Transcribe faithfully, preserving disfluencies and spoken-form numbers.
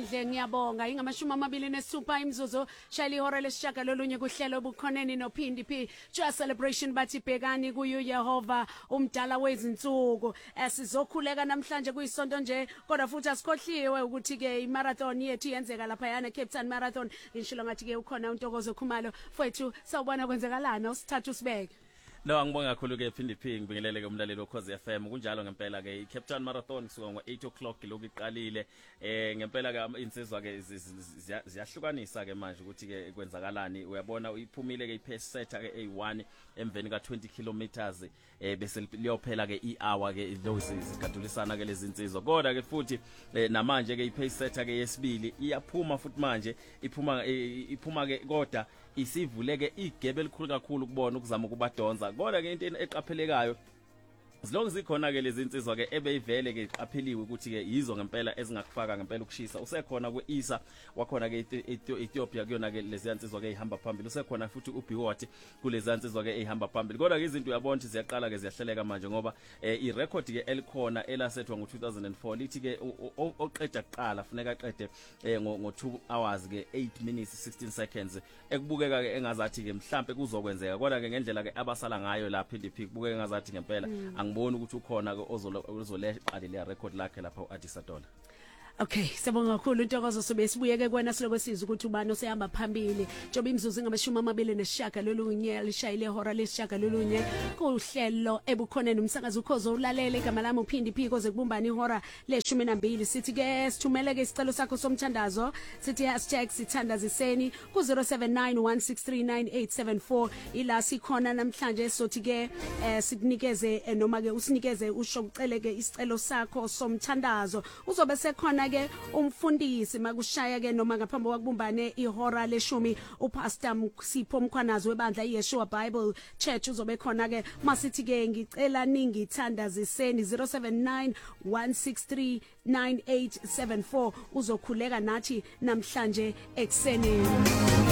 Sandle ngiyabonga ingamashumi amabili nesithupha imzuzu shayela ihora lesishaka lolunye kuhlelo obukhoneni nophindi phi just celebration bathi bhekani kuyo Yehova umdala wezinsuku sizokhuleka namhlanje kuyisonto nje kodwa futhi asikhohliwe ukuthi ke imarathon yethu yenzeka lapha yana Cape Town Marathon ngishilo ngathi ke ukhona uNtokozo Khumalo fethu sawubona kwenzekalana usithathu usibeke. No angibonga kakhulu ke phindi phi ngibingelele ke umlaleli weKhozi F M kunjalo ngempela ke iCape Town Marathon kusuka ngo-eight o'clock lokhu iqalile eh ngempela ke insizwa ke ziyahlukanisa ke manje ukuthi ke kwenzakalani uyabona iphumile ke ipace setter ke A one emveni ka twenty kilometers eh bese liyophela ke i-hour ke lozi zikadulisana ke lezi insizwa kodwa ke futhi namanje ke ipace setter ke yesibili iyaphuma futhi manje iphuma iphuma ke kodwa isivuleke igebe elikhulu kakhulu kubona ukuzama ukubadonsa kodwa ke into eqaphelekayo zilonke zikhona ke lezi insizwa ke ebeyivele ke iqapheliwe ukuthi ke yizo ngempela ezingakufaka ngempela ukushisa usekhona kweIsa wakhona ke Ethiopia kuyona ke lezi insizwa ke ihamba phambili usekhona futhi uBiwott kulezi insizwa ke ehamba phambili kodwa ke izinto uyabona ukuthi ziyaqala ke ziyahleleka manje ngoba irecord ke elikhona elasethwa ngo two thousand four lithi ke oqeda kuqala funeka aqede ngo two hours ke eight minutes sixteen seconds ekubukeka ke engazathi ke mhlambe kuzokwenzeka kodwa ke ngendlela ke abasala ngayo lapha indiphi kubukeka engazathi ngempela ngibona ukuthi ukhona ke ozoleqali le record lakhe lapha uAddis Adona. Okay, siyabonga kakhulu Ntokozo sobe sibuyeke kuwena siloko sizwe ukuthi ubani osehamba phambili. Njobe imzuzu ngamashumi amabili nesishaka lolunye lishayile ihora lesishaka lolunye kuhlelo ebukhoneni umsakazo ukhozo ulalele igama lami uphindi phiko zekubumbana ihora leshumi nambili sithi ke sithumele ke isicelo sakho somthandazo sithi hashtag sithandaziseni ku zero seven nine one six three nine eight seven four ila sikhona namhlanje sothi ke sikunikeze noma ke usinikeze usho ucele ke isicelo sakho somthandazo uzobe sekhona ke umfundisi makushaya ke noma ngaphambi kwakubumbane ihora leshumi uPastor Sipho Mkhwanazi webandla iYeshua Bible Church uzobe khona ke masithi ke ngicela ningi thandaziseni zero seven nine one six three nine eight seven four uzokhuleka nathi namhlanje ekseni.